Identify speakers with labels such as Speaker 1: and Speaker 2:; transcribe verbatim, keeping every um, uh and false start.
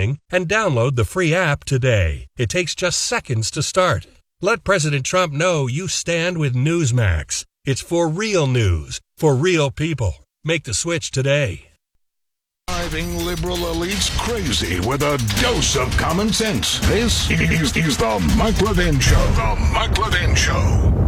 Speaker 1: listening and download the free app today. It takes just seconds to start. Let President Trump know you stand with Newsmax. It's for real news, for real people. Make the switch today.
Speaker 2: Driving liberal elites crazy with a dose of common sense. This is, is the Mike Levin Show. The Mike Levin Show.